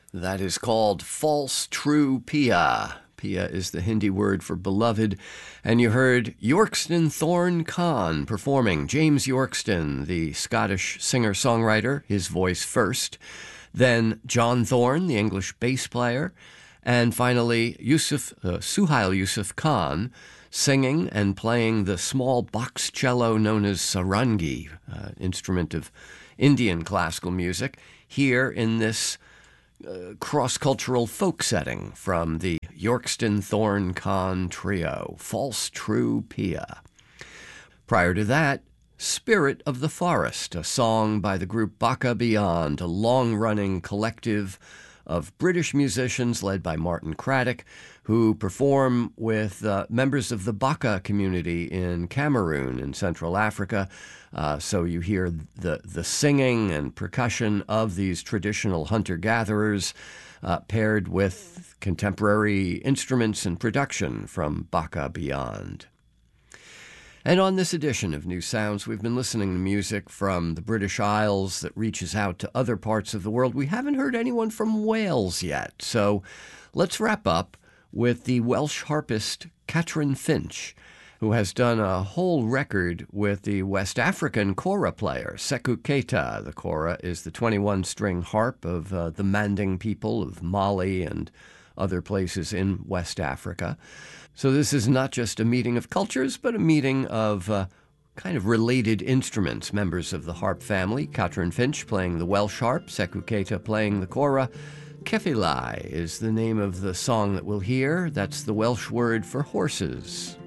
That is called False True Pia. Pia is the Hindi word for beloved. And you heard Yorkston Thorne Khan performing. James Yorkston, the Scottish singer-songwriter, his voice first. Then John Thorne, the English bass player. And finally, Suhail Yusuf Khan, singing and playing the small box cello known as sarangi, instrument of Indian classical music, here in this cross-cultural folk setting from the Yorkston Thorne Khan Trio, False True Pia. Prior to that, Spirit of the Forest, a song by the group Baka Beyond, a long-running collective of British musicians led by Martin Craddock, who perform with members of the Baka community in Cameroon in Central Africa. So you hear the singing and percussion of these traditional hunter-gatherers paired with contemporary instruments and production from Baka Beyond. And on this edition of New Sounds, we've been listening to music from the British Isles that reaches out to other parts of the world. We haven't heard anyone from Wales yet, so let's wrap up with the Welsh harpist Catrin Finch, who has done a whole record with the West African kora player, Sekou Keita. The kora is the 21-string harp of the Manding people of Mali and other places in West Africa. So this is not just a meeting of cultures, but a meeting of kind of related instruments. Members of the harp family, Catrin Finch playing the Welsh harp, Sekou Keita playing the kora. Kefilai is the name of the song that we'll hear. That's the Welsh word for horses.